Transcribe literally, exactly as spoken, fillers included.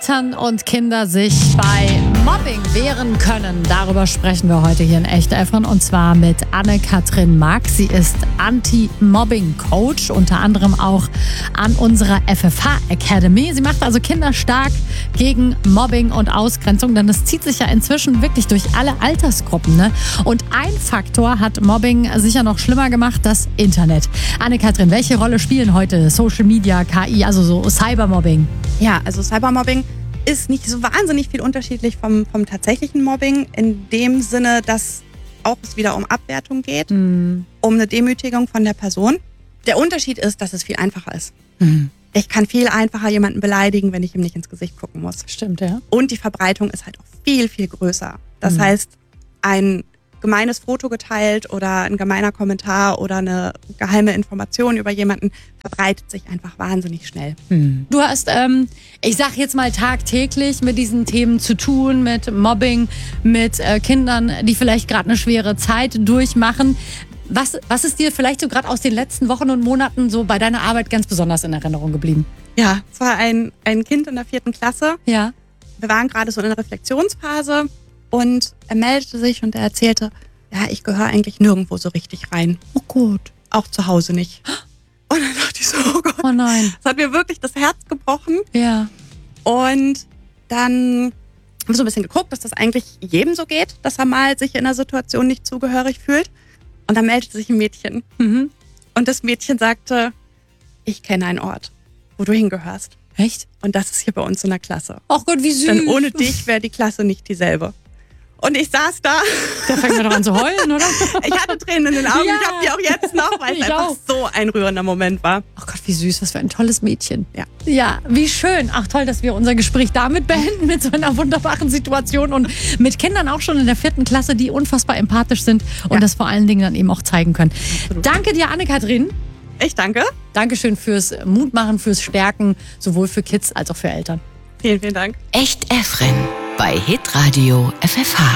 Eltern und Kinder sich bei Mobbing wehren können. Darüber sprechen wir heute hier in Echt Efren und zwar mit Anne-Kathrin Mack. Sie ist Anti-Mobbing-Coach, unter anderem auch an unserer F F H Academy. Sie macht also Kinder stark gegen Mobbing und Ausgrenzung, denn es zieht sich ja inzwischen wirklich durch alle Altersgruppen. Ne? Und ein Faktor hat Mobbing sicher noch schlimmer gemacht, das Internet. Anne-Kathrin, welche Rolle spielen heute Social Media, K I, also so Cybermobbing? Ja, also Cybermobbing ist nicht so wahnsinnig viel unterschiedlich vom, vom tatsächlichen Mobbing, in dem Sinne, dass auch es wieder um Abwertung geht, mhm. um eine Demütigung von der Person. Der Unterschied ist, dass es viel einfacher ist. Mhm. Ich kann viel einfacher jemanden beleidigen, wenn ich ihm nicht ins Gesicht gucken muss. Stimmt, ja. Und die Verbreitung ist halt auch viel, viel größer. Das mhm. heißt, ein gemeines Foto geteilt oder ein gemeiner Kommentar oder eine geheime Information über jemanden verbreitet sich einfach wahnsinnig schnell. Hm. Du hast, ähm, ich sag jetzt mal tagtäglich mit diesen Themen zu tun, mit Mobbing, mit äh, Kindern, die vielleicht gerade eine schwere Zeit durchmachen. Was, was ist dir vielleicht so gerade aus den letzten Wochen und Monaten so bei deiner Arbeit ganz besonders in Erinnerung geblieben? Ja, es war ein, ein Kind in der vierten Klasse. Ja. Wir waren gerade so in einer Reflexionsphase. Und er meldete sich und er erzählte, ja, ich gehöre eigentlich nirgendwo so richtig rein. Oh Gott. Auch zu Hause nicht. Und dann dachte ich so, oh Gott. Oh nein. Das hat mir wirklich das Herz gebrochen. Ja. Und dann haben wir so ein bisschen geguckt, dass das eigentlich jedem so geht, dass er mal sich in einer Situation nicht zugehörig fühlt. Und dann meldete sich ein Mädchen. Mhm. Und das Mädchen sagte, ich kenne einen Ort, wo du hingehörst. Echt? Und das ist hier bei uns in der Klasse. Ach Gott, wie süß. Denn ohne dich wäre die Klasse nicht dieselbe. Und ich saß da. Da fängt man doch an zu heulen, oder? Ich hatte Tränen in den Augen. Ja, ich habe die auch jetzt noch, weil es einfach auch. so ein rührender Moment war. Ach Gott, wie süß. Was für ein tolles Mädchen. Ja. Ja, wie schön. Ach toll, dass wir unser Gespräch damit beenden, mit so einer wunderbaren Situation und mit Kindern auch schon in der vierten Klasse, die unfassbar empathisch sind und ja. das vor allen Dingen dann eben auch zeigen können. Absolut. Danke dir, Anne-Kathrin. Ich danke. Dankeschön fürs Mutmachen, fürs Stärken, sowohl für Kids als auch für Eltern. Vielen, vielen Dank. Echt Efren bei Hitradio F F H.